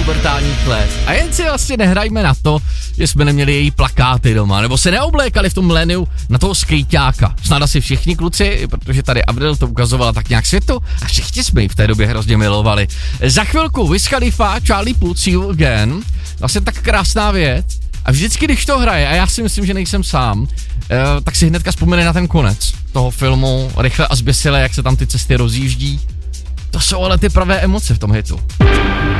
pubertálních let. A jen si vlastně nehrajme na to, že jsme neměli její plakáty doma, nebo se neoblékali v tom miléniu na toho skejťáka. Snad asi všichni kluci, protože tady Avril to ukazovala tak nějak světu a všichni jsme ji v té době hrozně milovali. Za chvilku Wiz Khalifa, Charlie Puth, See You Again, vlastně tak krásná věc. A vždycky, když to hraje, a já si myslím, že nejsem sám, tak si hnedka vzpomene na ten konec toho filmu, rychle a zběsile, jak se tam ty cesty rozjíždí. To jsou ale ty pravé emoce v tom hitu.